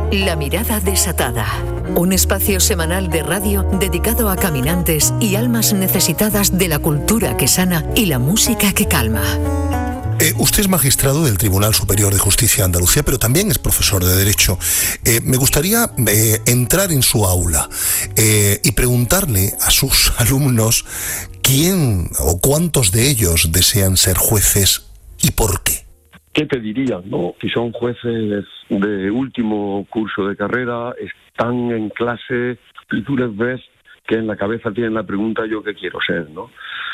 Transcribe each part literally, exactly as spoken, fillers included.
La mirada desatada. Un espacio semanal de radio dedicado a caminantes y almas necesitadas de la cultura que sana y la música que calma. Eh, usted es magistrado del Tribunal Superior de Justicia de Andalucía, pero también es profesor de Derecho. Eh, me gustaría eh, entrar en su aula eh, y preguntarle a sus alumnos quién o cuántos de ellos desean ser jueces y por qué. ¿Qué te dirían, no? Si son jueces de último curso de carrera, están en clase y tú les ves que en la cabeza tienen la pregunta ¿yo qué quiero ser?, ¿no?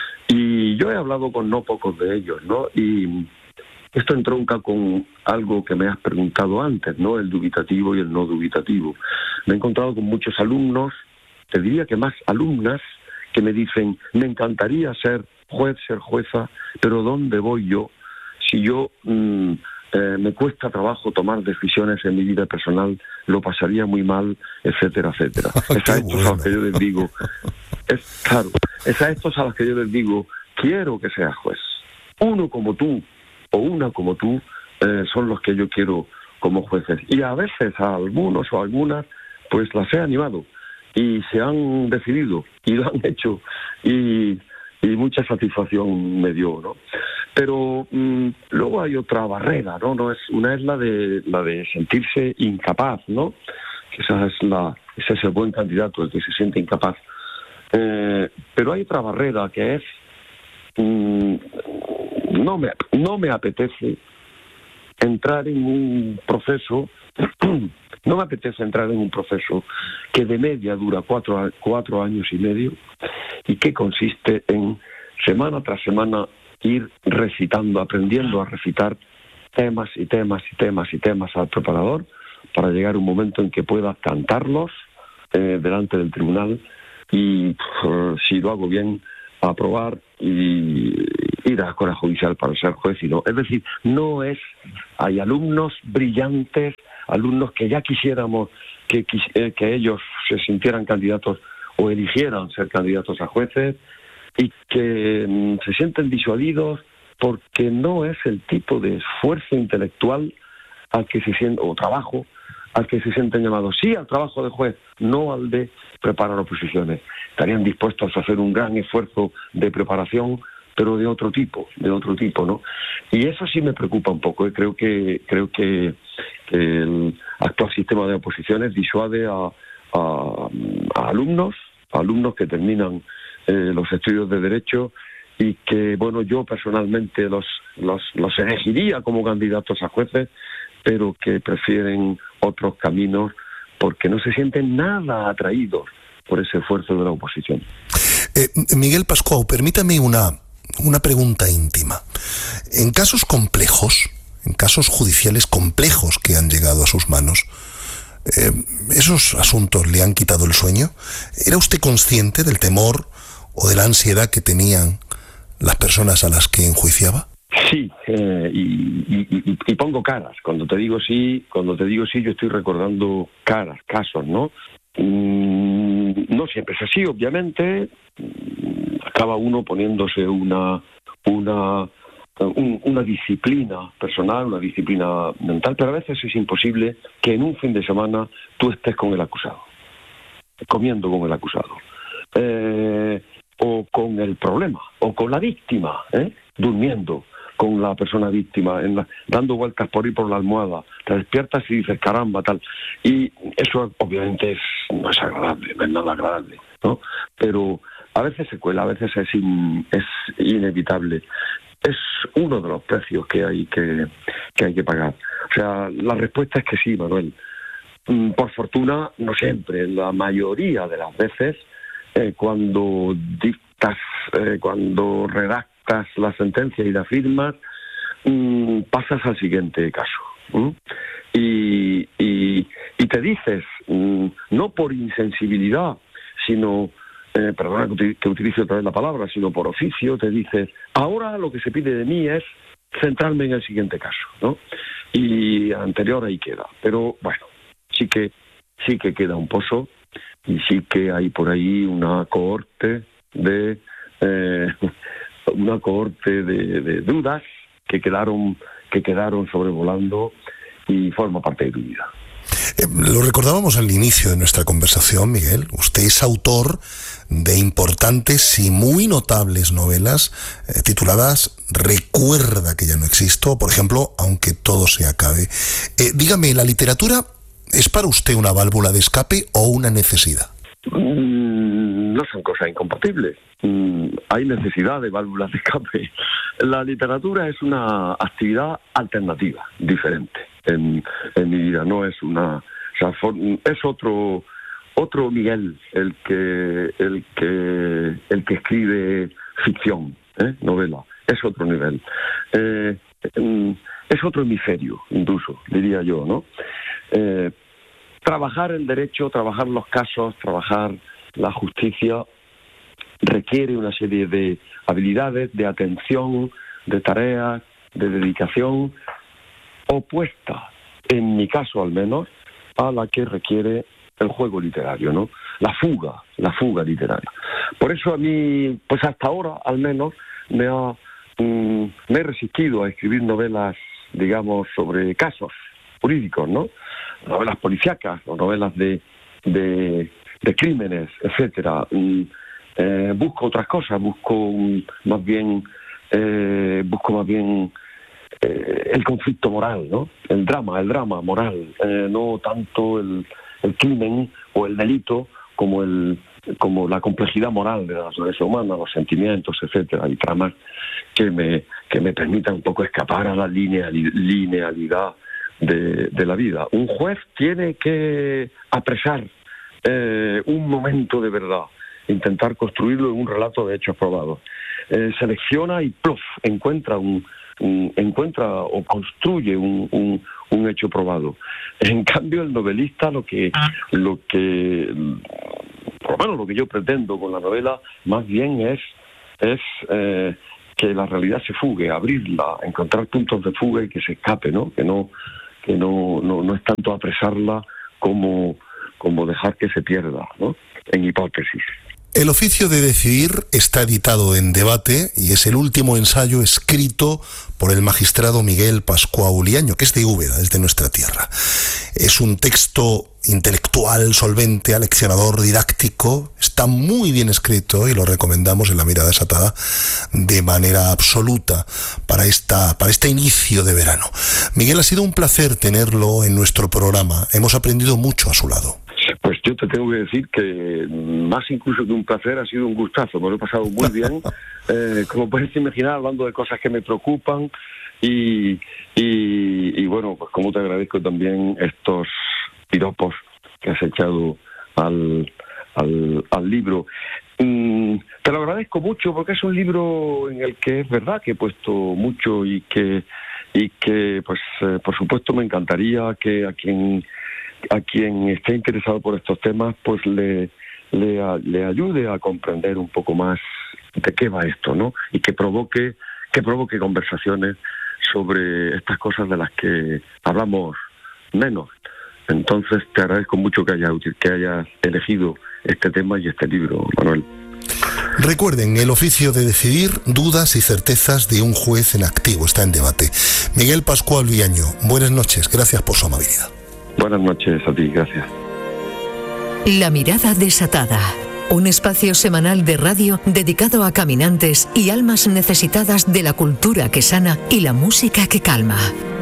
Y yo he hablado con no pocos de ellos, ¿no? Y esto entronca con algo que me has preguntado antes, ¿no? El dubitativo y el no dubitativo. Me he encontrado con muchos alumnos, te diría que más alumnas, que me dicen, me encantaría ser juez, ser jueza, pero ¿dónde voy yo? Si yo mmm, eh, me cuesta trabajo tomar decisiones en mi vida personal, lo pasaría muy mal, etcétera, etcétera. Es a estos bueno. a los que yo les digo, es claro, es a estos a los que yo les digo, quiero que seas juez. Uno como tú o una como tú eh, son los que yo quiero como jueces. Y a veces a algunos o algunas pues las he animado y se han decidido y lo han hecho y, y mucha satisfacción me dio, ¿no? Pero mmm, luego hay otra barrera, ¿no? No es una es la de la de sentirse incapaz, ¿no? Esa es la ese es el buen candidato, el que se siente incapaz. Eh, pero hay otra barrera que es mmm, no me no me apetece entrar en un proceso no me apetece entrar en un proceso que de media dura cuatro cuatro años y medio y que consiste en semana tras semana ir recitando, aprendiendo a recitar temas y temas y temas y temas al preparador para llegar a un momento en que pueda cantarlos eh, delante del tribunal y uh, si lo hago bien, aprobar y ir a la Escuela Judicial para ser juez. Y no. Es decir, no es... Hay alumnos brillantes, alumnos que ya quisiéramos que, eh, que ellos se sintieran candidatos o eligieran ser candidatos a jueces, y que mm, se sienten disuadidos porque no es el tipo de esfuerzo intelectual al que se sienten, o trabajo, al que se sienten llamados. Sí al trabajo de juez, no al de preparar oposiciones. Estarían dispuestos a hacer un gran esfuerzo de preparación, pero de otro tipo, de otro tipo, ¿no? Y eso sí me preocupa un poco, ¿eh? Creo que creo que, que el actual sistema de oposiciones disuade a, a, a alumnos, a alumnos que terminan Eh, los estudios de Derecho y que, bueno, yo personalmente los, los, los elegiría como candidatos a jueces, pero que prefieren otros caminos porque no se sienten nada atraídos por ese esfuerzo de la oposición. Eh, Miguel Pascual, permítame una, una pregunta íntima. En casos complejos, en casos judiciales complejos que han llegado a sus manos, eh, ¿esos asuntos le han quitado el sueño? ¿Era usted consciente del temor o de la ansiedad que tenían las personas a las que enjuiciaba? Sí, eh, y, y, y, y pongo caras. Cuando te digo sí, cuando te digo sí, yo estoy recordando caras, casos, ¿no? Mm, no siempre es así, obviamente. Acaba uno poniéndose una, una, un, una disciplina personal, una disciplina mental, pero a veces es imposible que en un fin de semana tú estés con el acusado, comiendo con el acusado. Eh, o con el problema, o con la víctima, ¿eh? durmiendo con la persona víctima, en la, dando vueltas por ahí por la almohada, te despiertas y dices, caramba, tal. Y eso obviamente es, no es agradable, no es nada agradable, ¿no? Pero a veces se cuela, a veces es, in, es inevitable. Es uno de los precios que hay que, que hay que pagar. O sea, la respuesta es que sí, Manuel. Por fortuna, no siempre, la mayoría de las veces, Eh, cuando dictas, eh, cuando redactas la sentencia y la firmas, mmm, pasas al siguiente caso. ¿Mm? Y, y, y te dices, mmm, no por insensibilidad, sino, eh, perdona que utilice otra vez la palabra, sino por oficio, te dices, ahora lo que se pide de mí es centrarme en el siguiente caso, ¿no? Y anterior ahí queda. Pero bueno, sí que, sí que queda un pozo. Y sí que hay por ahí una cohorte de eh, una cohorte de, de dudas que quedaron que quedaron sobrevolando y forma parte de tu vida. Eh, lo recordábamos al inicio de nuestra conversación, Miguel. Usted es autor de importantes y muy notables novelas eh, tituladas Recuerda que ya no existo, por ejemplo, Aunque todo se acabe. Eh, dígame, ¿la literatura es para usted una válvula de escape o una necesidad? Mm, no son cosas incompatibles. Mm, hay necesidad de válvulas de escape. La literatura es una actividad alternativa, diferente en, en mi vida. No es una, o sea, for, es otro otro Miguel el que el que el que escribe ficción, ¿eh? novela. Es otro nivel. Eh, es otro hemisferio, incluso, diría yo, ¿no? Eh, trabajar el derecho, trabajar los casos, trabajar la justicia requiere una serie de habilidades, de atención, de tareas, de dedicación, opuesta, en mi caso al menos, a la que requiere el juego literario, ¿no? La fuga, la fuga literaria. Por eso a mí, pues hasta ahora al menos, me, ha, mm, me he resistido a escribir novelas, digamos, sobre casos jurídicos, ¿no? Novelas policíacas o novelas de, de, de crímenes, etcétera. Mm, eh, busco otras cosas, busco um, más bien, eh, busco más bien eh, el conflicto moral, ¿no? El drama, el drama moral, eh, no tanto el el crimen o el delito como el como la complejidad moral de la naturaleza humana, los sentimientos, etcétera, y tramas que me que me permitan un poco escapar a la linealidad de, de la vida. Un juez tiene que apresar eh, un momento de verdad, intentar construirlo en un relato de hechos probados. Eh, selecciona y ¡pluf! encuentra un, un encuentra o construye un, un un hecho probado. En cambio, el novelista lo que lo que por lo menos lo que yo pretendo con la novela más bien es es eh, que la realidad se fugue, abrirla, encontrar puntos de fuga y que se escape, ¿no? Que no que no no, no es tanto apresarla como como dejar que se pierda, ¿no? En hipótesis. El oficio de decidir está editado en Debate y es el último ensayo escrito por el magistrado Miguel Pascual Liaño, que es de Úbeda, es de nuestra tierra. Es un texto intelectual, solvente, aleccionador, didáctico. Está muy bien escrito y lo recomendamos en La Mirada Desatada de manera absoluta para, esta, para este inicio de verano. Miguel, ha sido un placer tenerlo en nuestro programa. Hemos aprendido mucho a su lado. Pues yo te tengo que decir que más incluso que un placer ha sido un gustazo, me lo he pasado muy bien, eh, como puedes imaginar, hablando de cosas que me preocupan y, y, y bueno, pues como te agradezco también estos piropos que has echado al, al, al libro. Mm, te lo agradezco mucho porque es un libro en el que es verdad que he puesto mucho y que, y que pues eh, por supuesto me encantaría que a quien... a quien esté interesado por estos temas, pues le, le, le ayude a comprender un poco más de qué va esto, ¿no? Y que provoque, que provoque conversaciones sobre estas cosas de las que hablamos menos. Entonces te agradezco mucho que hayas, que hayas elegido este tema y este libro, Manuel. Recuerden, el oficio de decidir, dudas y certezas de un juez en activo, está en Debate. Miguel Pascual Liaño, buenas noches, gracias por su amabilidad. Buenas noches a ti, gracias. La Mirada Desatada, un espacio semanal de radio dedicado a caminantes y almas necesitadas de la cultura que sana y la música que calma.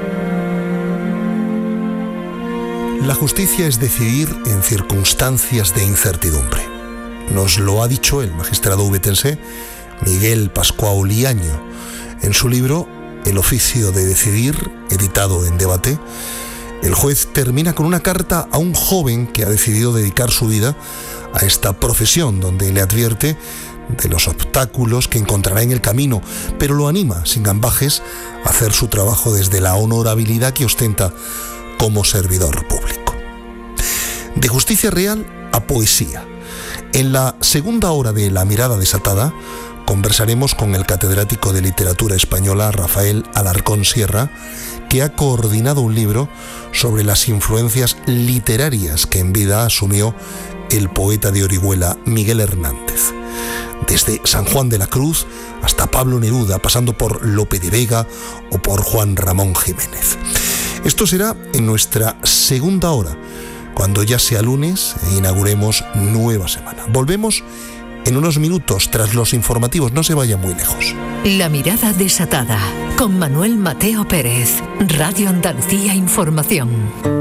La justicia es decidir en circunstancias de incertidumbre. Nos lo ha dicho el magistrado ubetense Miguel Pascual Liaño en su libro El oficio de decidir, editado en Debate. El juez termina con una carta a un joven que ha decidido dedicar su vida a esta profesión, donde le advierte de los obstáculos que encontrará en el camino, pero lo anima, sin gambajes, a hacer su trabajo desde la honorabilidad que ostenta como servidor público. De justicia real a poesía. En la segunda hora de La Mirada Desatada conversaremos con el catedrático de literatura española Rafael Alarcón Sierra, que ha coordinado un libro sobre las influencias literarias que en vida asumió el poeta de Orihuela Miguel Hernández. Desde San Juan de la Cruz hasta Pablo Neruda, pasando por Lope de Vega o por Juan Ramón Jiménez. Esto será en nuestra segunda hora, cuando ya sea lunes e inauguremos nueva semana. Volvemos en unos minutos tras los informativos, no se vaya muy lejos. La mirada desatada, con Manuel Mateo Pérez, Radio Andalucía Información.